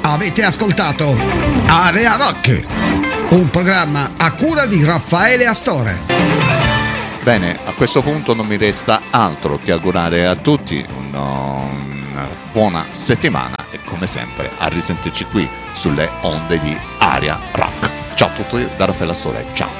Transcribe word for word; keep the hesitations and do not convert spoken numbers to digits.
Avete ascoltato Area Rock, un programma a cura di Raffaele Astore. Bene, a questo punto non mi resta altro che augurare a tutti una, una buona settimana e come sempre a risentirci qui sulle onde di Area Rock. Ciao a tutti da Raffaele Astore, ciao.